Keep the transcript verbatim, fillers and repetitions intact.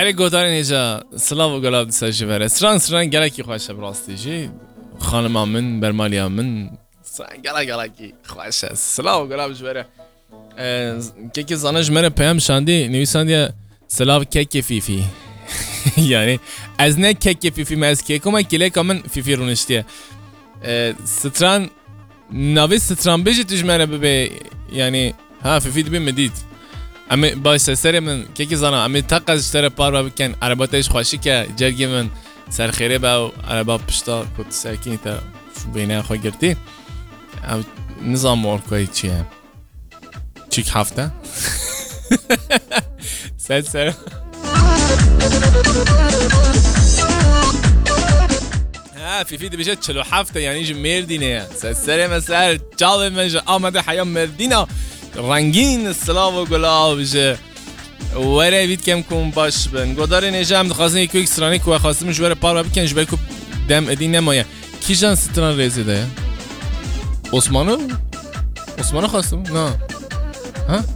ولی گودار نیجا سلاو و گلاب دسته جوره سران سران گلکی خوشه براستی جی خانم من برمالی من سران گلک گلکی خوشه سلاو و گلاب جوره که که زانش مره پیام شاندی نویساندی سلاو کک فیفی یعنی از نه کک فیفی مز کیکو من کلیک من فیفی رونشتیه ستران ناوی ستران بیجی توش مره ببی یعنی ها فیفی دبی مدید اما باشه سری من که که زانا اما تاقز اشتره پار و بکن عرباتش خوشی که جرگی من سرخیره با عربات پشتا کت سرکینی تا بینه خواه گرتی نظام مورکوی چیه چیک هفته سر سر ها فیفی بیشه چلو هفته یعنی جو مردینه سر سر مثل جالب منجا آمده حیا مردینه رنگین سلاو و گلاب بشه وره بید کم کن باش بن گودار نیجا هم دخواستن یکو یک سرانی که خواستم جوره پار و بکن جوره که دم ادی نمایه کی جان ستران ریزی ده؟ عثمانو؟ عثمانو خواستم؟ نه ها؟